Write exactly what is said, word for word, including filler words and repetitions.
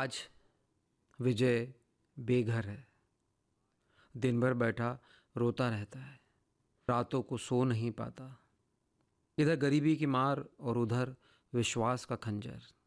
आज विजय बेघर है, दिन भर बैठा रोता रहता है, रातों को सो नहीं पाता। इधर गरीबी की मार और उधर विश्वास का खंजर।